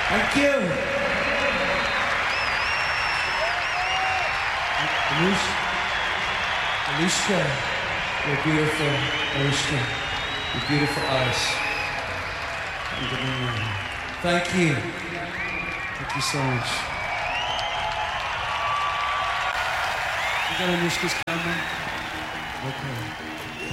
Thank you. Alicia, you're beautiful. Alicia, you're beautiful eyes. Thank you. Thank you so much. You got Anushka's camera? Okay.